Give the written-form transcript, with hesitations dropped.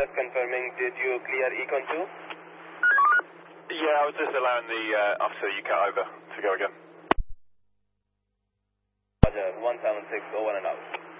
Just confirming, did you clear Econ 2? Yeah, I was just allowing the officer you cut over to go again. Roger, 176, over and out.